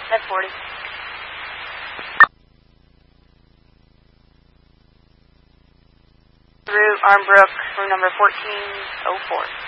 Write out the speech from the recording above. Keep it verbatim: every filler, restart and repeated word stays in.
That's forty. Route Armbrook, room number fourteen oh four.